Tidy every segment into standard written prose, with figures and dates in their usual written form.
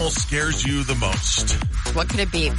animal scares you the most? What could it be?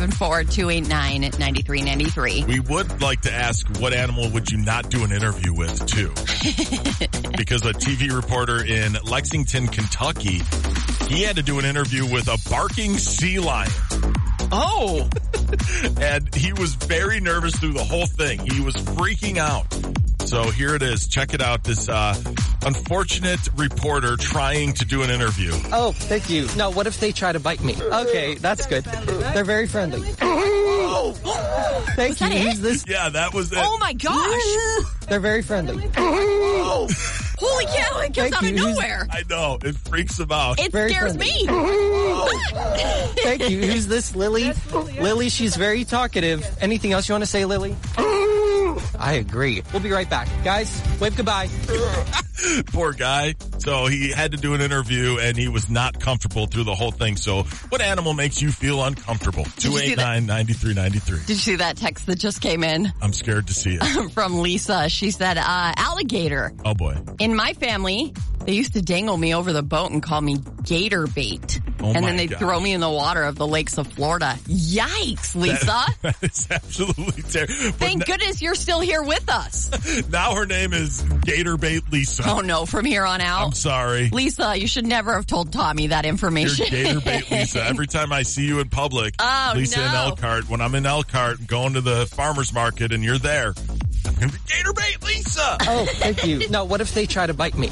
574-289-9393. We would like to ask, what animal would you not do an interview with, too? Because a TV reporter in Lexington, Kentucky, he had to do an interview with a barking sea lion. Oh! And he was very nervous through the whole thing. He was freaking out. So here it is. Check it out. This unfortunate reporter trying to do an interview. Oh, thank you. No, what if they try to bite me? Okay, that's good. They're very friendly. Thank you. Who's this? Yeah, that was it. Oh my gosh! They're very friendly. Holy cow, it comes out of nowhere. I know. It freaks him out. It Very scares friendly. me. Thank you. Who's this? Lily? Lily, she's very talkative. Anything else you want to say, Lily? I agree. We'll be right back. Guys, wave goodbye. Poor guy. So he had to do an interview and he was not comfortable through the whole thing. So what animal makes you feel uncomfortable? 289-9393. Did you see that text that just came in? I'm scared to see it. From Lisa. She said, alligator. Oh boy. In my family, they used to dangle me over the boat and call me gator bait. Oh and then they'd throw me in the water of the lakes of Florida. Yikes, Lisa. That is absolutely terrible. Thank goodness you're still here with us. Now her name is Gator Bait Lisa. Oh no, from here on out. I'm sorry. Lisa, you should never have told Tommy that information. You're Gator Bait Lisa. Every time I see you in public, Lisa in Elkhart, when I'm in Elkhart going to the farmer's market and you're there, I'm going to be Gator Bait Lisa. Oh, thank you. No, what if they try to bite me?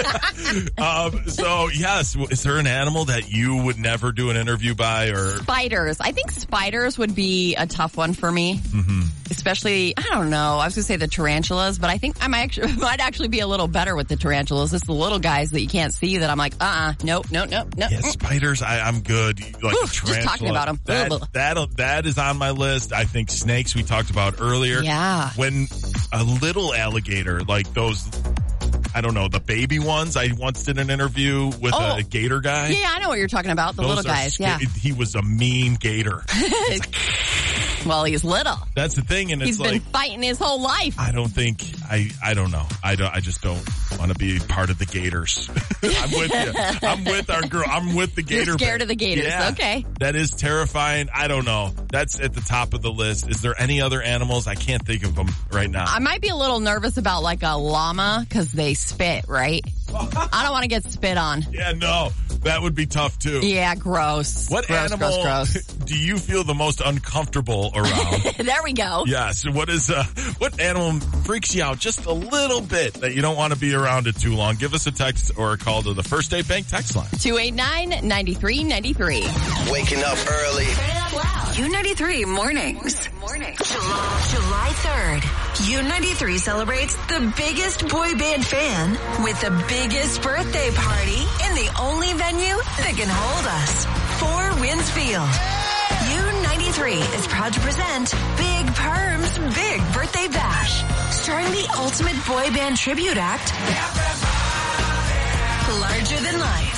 So, yes, is there an animal that you would never do an interview by? Or Spiders. I think spiders would be a tough one for me. Mm-hmm. Especially, I don't know, I was going to say the tarantulas, but I think I might actually be a little better with the tarantulas. It's the little guys that you can't see that I'm like, nope. Yeah, spiders, I'm good. Like a tarantula. Just talking about them. That is on my list. I think snakes we talked about earlier. Yeah. When a little alligator, like those, I don't know, the baby ones. I once did an interview with a gator guy. Yeah, I know what you're talking about. The little guys, yeah. He was a mean gator. Well, he's little. That's the thing, and he's been fighting his whole life. I don't think, I don't know. I just don't want to be part of the gators. I'm with you. I'm with our girl. I'm with the gator. You're scared of the gators. Yeah, okay. That is terrifying. I don't know. That's at the top of the list. Is there any other animals? I can't think of them right now. I might be a little nervous about like a llama because they spit, right? I don't want to get spit on. Yeah, no. That would be tough too. Yeah, gross. What animal gross. do you feel the most uncomfortable around? There we go. Yes. What animal freaks you out just a little bit that you don't want to be around it too long? Give us a text or a call to the First State Bank text line. 289-9393. Waking up early. U93 mornings. July 3rd. U93 celebrates the biggest boy band fan with the biggest birthday party in the only venue that can hold us. 4 Winds Field. U93 is proud to present Big Perm's Big Birthday Bash, starring the ultimate boy band tribute act, Larger Than Life.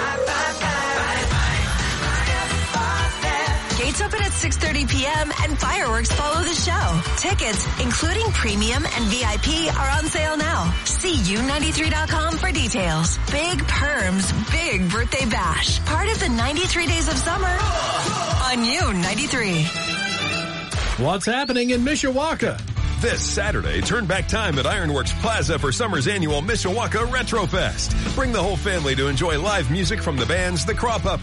Gates open at 6:30 p.m. and fireworks follow the show. Tickets, including premium and VIP, are on sale now. See U93.com for details. Big Perm's Big Birthday Bash, part of the 93 Days of Summer on U93. What's happening in Mishawaka? This Saturday, turn back time at Ironworks Plaza for summer's annual Mishawaka Retro Fest. Bring the whole family to enjoy live music from the bands The Crop Up